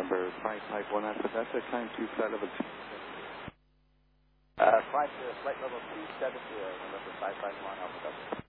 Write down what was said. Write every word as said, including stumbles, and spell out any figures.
November five five one Alpha Delta, climb to flight level two. Uh, flight to flight level two seven zero, November five five one Alpha Delta.